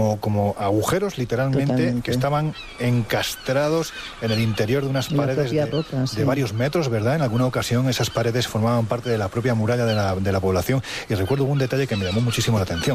como agujeros literalmente. Totalmente. Que estaban encastrados en el interior de unas paredes de varios metros, ¿verdad? En alguna ocasión esas paredes formaban parte de la propia muralla de la población, y recuerdo un detalle que me llamó muchísimo la atención.